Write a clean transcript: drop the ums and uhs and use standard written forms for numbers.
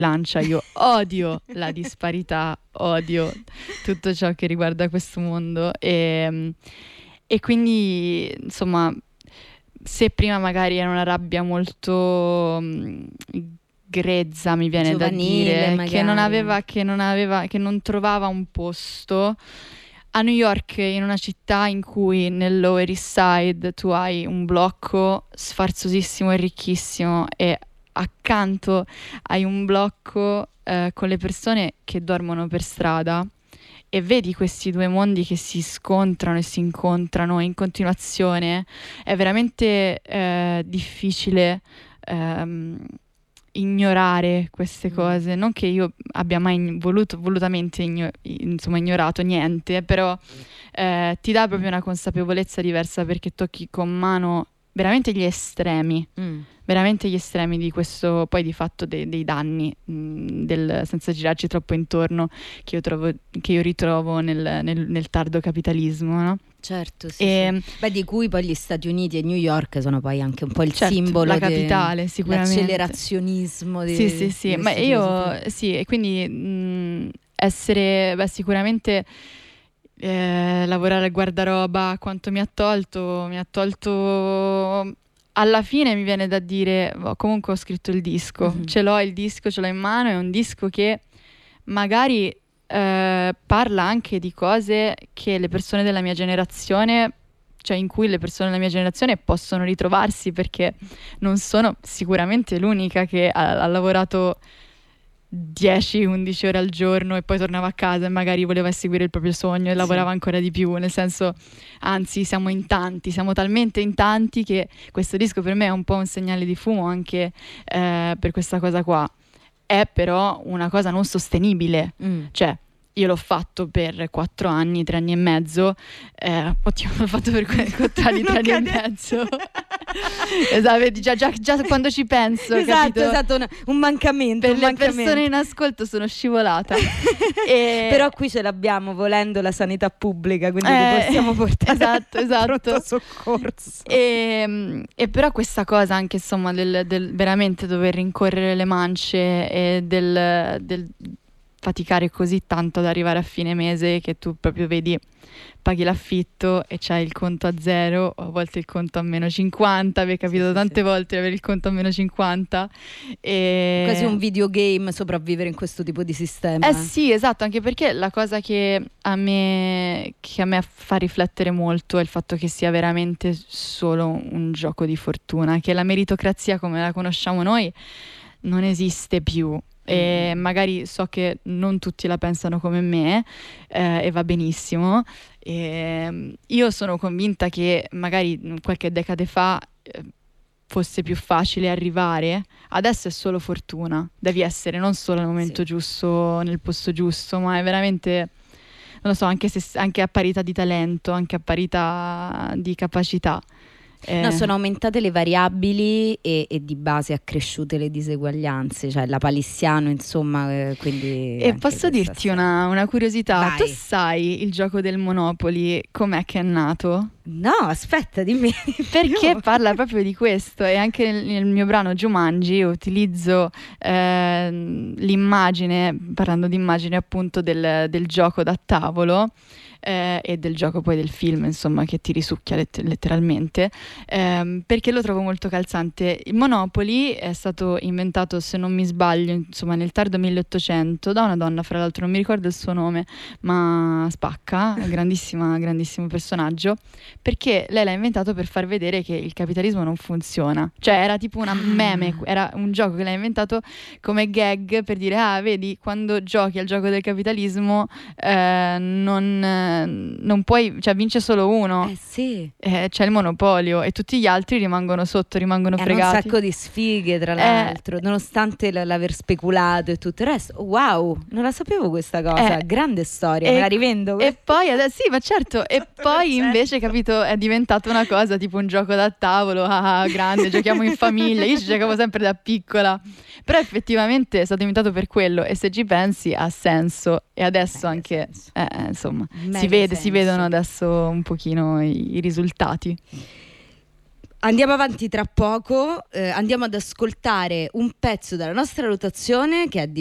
lancia. Io odio la disparità, odio tutto ciò che riguarda questo mondo e quindi insomma, se prima magari era una rabbia molto grezza, mi viene da Giovanile, dire, magari. che non trovava un posto. A New York, in una città in cui nel Lower East Side tu hai un blocco sfarzosissimo e ricchissimo e accanto hai un blocco con le persone che dormono per strada e vedi questi due mondi che si scontrano e si incontrano in continuazione, è veramente difficile ignorare queste cose. Non che io abbia mai volutamente insomma, ignorato niente, però ti dà proprio una consapevolezza diversa perché tocchi con mano veramente gli estremi. Veramente gli estremi di questo, poi di fatto dei danni, senza girarci troppo intorno, che io ritrovo nel tardo capitalismo, no? Certo, sì. Beh, di cui poi gli Stati Uniti e New York sono poi anche un po' il simbolo, la capitale, sicuramente. L'accelerazionismo sì, ma io sì, e quindi essere, sicuramente lavorare al guardaroba, quanto mi ha tolto alla fine mi viene da dire, comunque ho scritto il disco, ce l'ho il disco, ce l'ho in mano, è un disco che magari parla anche di cose che le persone della mia generazione, cioè in cui le persone della mia generazione possono ritrovarsi, perché non sono sicuramente l'unica che ha lavorato 10-11 ore al giorno e poi tornava a casa e magari voleva seguire il proprio sogno e lavorava ancora di più, nel senso, anzi siamo in tanti, siamo talmente in tanti che questo disco per me è un po' un segnale di fumo anche per questa cosa qua. È però una cosa non sostenibile, cioè io l'ho fatto per 4 anni, 3 anni e mezzo. Oddio, l'ho fatto per 4 anni, 3 anni e mezzo. Esatto, vedi, già quando ci penso, esatto, un mancamento. Per le persone in ascolto sono scivolata. Però qui ce l'abbiamo, volendo, la sanità pubblica, quindi li possiamo portare esatto. soccorso. E però questa cosa anche, insomma, del veramente dover rincorrere le mance e del faticare così tanto ad arrivare a fine mese che tu proprio vedi, paghi l'affitto e c'hai il conto a 0 o a volte il conto a meno 50. Vi è capitato tante volte di avere il conto a meno 50 e quasi un videogame sopravvivere in questo tipo di sistema. Sì, esatto, anche perché la cosa che a me fa riflettere molto è il fatto che sia veramente solo un gioco di fortuna, che la meritocrazia come la conosciamo noi non esiste più. E magari so che non tutti la pensano come me e va benissimo. Io sono convinta che magari qualche decade fa fosse più facile arrivare, adesso è solo fortuna, devi essere non solo al momento giusto, nel posto giusto, ma è veramente, non lo so, anche a parità di talento, anche a parità di capacità. No, sono aumentate le variabili e di base accresciute le diseguaglianze, cioè la palissiano, insomma, quindi... E posso dirti una curiosità? Vai. Tu sai il gioco del Monopoly com'è che è nato? No, aspetta, dimmi. Perché parla proprio di questo, e anche nel mio brano Jumanji utilizzo l'immagine, parlando di immagine appunto del gioco da tavolo, e del gioco poi del film, insomma, che ti risucchia letteralmente, perché lo trovo molto calzante. Il Monopoly è stato inventato, se non mi sbaglio, insomma, nel tardo 1800 da una donna, fra l'altro non mi ricordo il suo nome, ma spacca, grandissimo personaggio, perché lei l'ha inventato per far vedere che il capitalismo non funziona. Cioè era tipo una meme, era un gioco che l'ha inventato come gag per dire, vedi, quando giochi al gioco del capitalismo non puoi, cioè vince solo uno. C'è il monopolio e tutti gli altri rimangono sotto, rimangono fregati. Un sacco di sfighe, tra l'altro, nonostante l'aver speculato e tutto il resto. Wow, non la sapevo questa cosa, grande storia, me la rivendo. E poi sì, ma certo, e poi invece, capito, è diventata una cosa tipo un gioco da tavolo, grande, giochiamo in famiglia. Io ci giocavo sempre da piccola, però effettivamente è stato inventato per quello, e se ci pensi ha senso. E adesso anche insomma si vedono adesso un pochino i risultati. Andiamo avanti tra poco, andiamo ad ascoltare un pezzo della nostra rotazione che è di